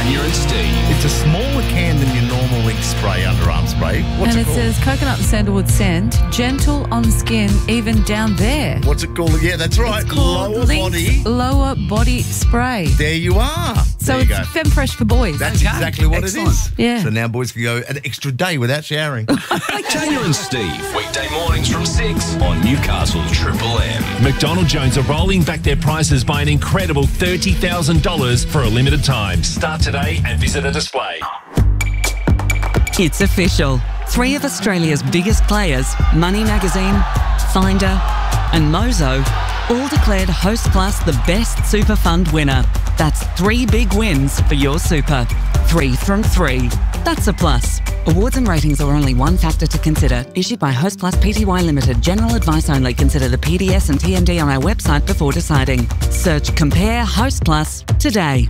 Tanya and Steve. It's a smaller can than your normal ink spray, underarm spray. What's And it it called? says coconut and sandalwood scent, gentle on skin, even down there. What's it called? Yeah, that's right. It's called Lower Lynx body. Lower Body Spray. There you are. So there it's you go. Femme Fresh for boys. That's exactly what Excellent. it is. Yeah. So now boys can go an extra day without showering. Tanya and Steve. Weekday mornings from 6 on Newcastle's Triple M. McDonald Jones are rolling back their prices by an incredible $30,000 for a limited time. Start today and visit a display. It's official. 3 of Australia's biggest players, Money Magazine, Finder and Mozo, all declared Host Plus the best super fund winner. That's 3 big wins for your super. 3 from 3. That's a plus. Awards and ratings are only one factor to consider. Issued by Host Plus Pty Limited. General advice only. Consider the PDS and TMD on our website before deciding. Search Compare Host Plus today.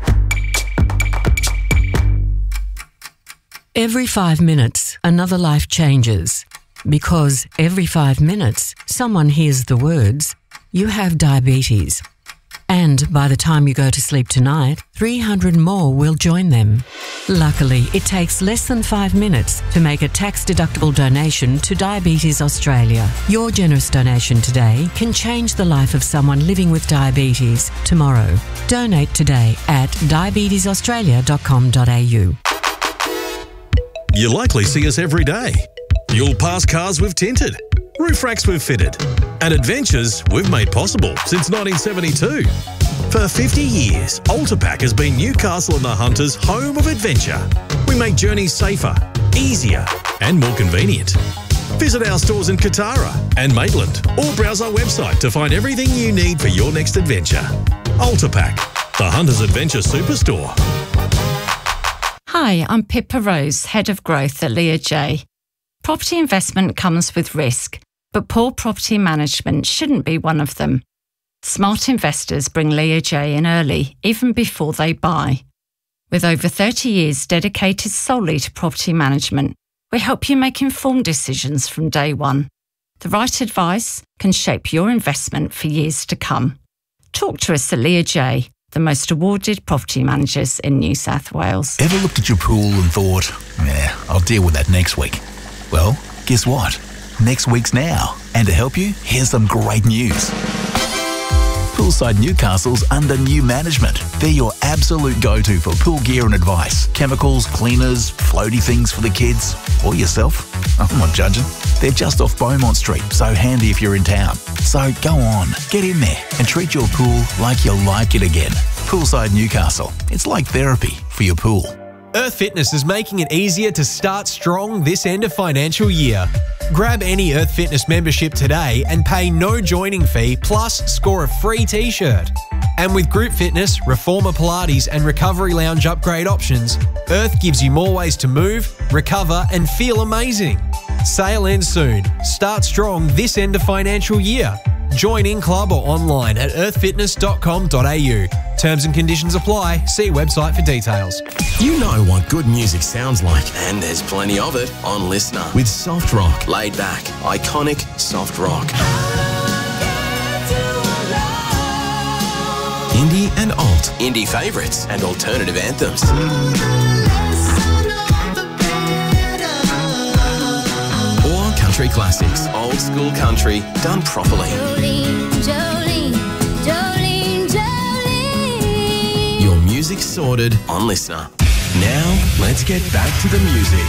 Every 5 minutes, another life changes. Because every 5 minutes, someone hears the words, "You have diabetes." And by the time you go to sleep tonight, 300 more will join them. Luckily, it takes less than 5 minutes to make a tax-deductible donation to Diabetes Australia. Your generous donation today can change the life of someone living with diabetes tomorrow. Donate today at diabetesaustralia.com.au. You likely see us every day. You'll pass cars we've tinted, roof racks we've fitted, and adventures we've made possible since 1972. For 50 years, Ultrapack has been Newcastle and the Hunters' home of adventure. We make journeys safer, easier and more convenient. Visit our stores in Katara and Maitland or browse our website to find everything you need for your next adventure. Ultrapack, the Hunters Adventure Superstore. Hi, I'm Pippa Rose, Head of Growth at Leah J. Property investment comes with risk, but poor property management shouldn't be one of them. Smart investors bring Leah J in early, even before they buy. With over 30 years dedicated solely to property management, we help you make informed decisions from day one. The right advice can shape your investment for years to come. Talk to us at Leah J, the most awarded property managers in New South Wales. Ever looked at your pool and thought, yeah, I'll deal with that next week? Well, guess what? Next week's now. And to help you, here's some great news. Poolside Newcastle's under new management. They're your absolute go-to for pool gear and advice. Chemicals, cleaners, floaty things for the kids, or yourself. I'm not judging. They're just off Beaumont Street, so handy if you're in town. So go on, get in there and treat your pool like you'll like it again. Poolside Newcastle. It's like therapy for your pool. Earth Fitness is making it easier to start strong this end of financial year. Grab any Earth Fitness membership today and pay no joining fee, plus score a free t-shirt. And with Group Fitness, Reformer Pilates and Recovery Lounge upgrade options, Earth gives you more ways to move, recover and feel amazing. Sale ends soon. Start strong this end of financial year. Join in club or online at earthfitness.com.au. Terms and conditions apply. See website for details. You know what good music sounds like, and there's plenty of it on Listener. With soft rock, laid back, iconic soft rock. Indie and alt. Indie favourites and alternative anthems. Or country classics. Old school country done properly. Your music sorted on Listener. Now, let's get back to the music.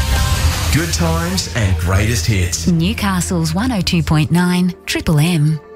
Good times and greatest hits. Newcastle's 102.9 Triple M.